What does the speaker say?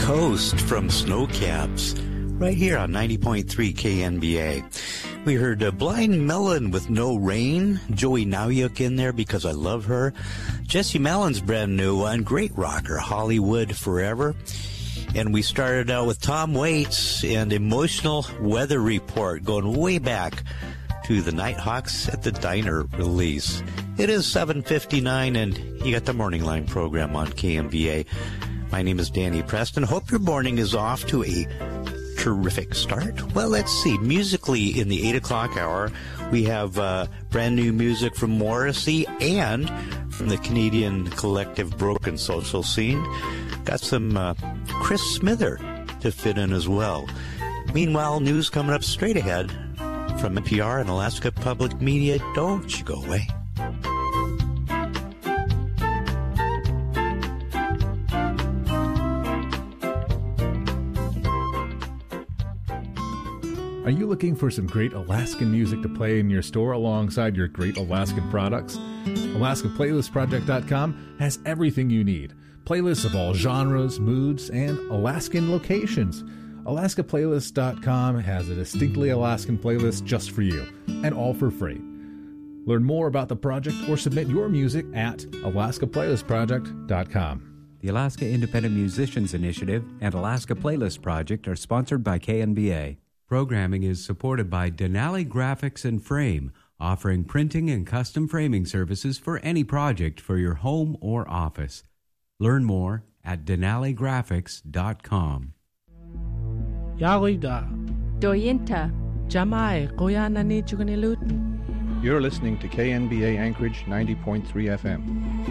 Coast from Snowcaps, right here on 90.3 KNBA. We heard Blind Melon with No Rain, Joey Nauyuk in there because I love her, Jesse Mallin's brand new one, great rocker, Hollywood Forever. And we started out with Tom Waits and Emotional Weather Report, going way back to the Nighthawks at the Diner release. It is 7:59, and you got the Morning Line program on KMBA. My name is Danny Preston. Hope your morning is off to a terrific start. Well, let's see. Musically, in the 8 o'clock hour, we have brand new music from Morrissey and from the Canadian collective Broken Social Scene. Got some Chris Smither to fit in as well. Meanwhile, news coming up straight ahead from NPR and Alaska Public Media. Don't you go away. Are you looking for some great Alaskan music to play in your store alongside your great Alaskan products? AlaskaPlaylistProject.com has everything you need. Playlists of all genres, moods, and Alaskan locations. AlaskaPlaylist.com has a distinctly Alaskan playlist just for you, and all for free. Learn more about the project or submit your music at AlaskaPlaylistProject.com. The Alaska Independent Musicians Initiative and Alaska Playlist Project are sponsored by KNBA. Programming is supported by Denali Graphics and Frame, offering printing and custom framing services for any project for your home or office. Learn more at denaligraphics.com. Yarida. Doyinta. Jamai Koyanani Chuganilut. You're listening to KNBA Anchorage 90.3 FM.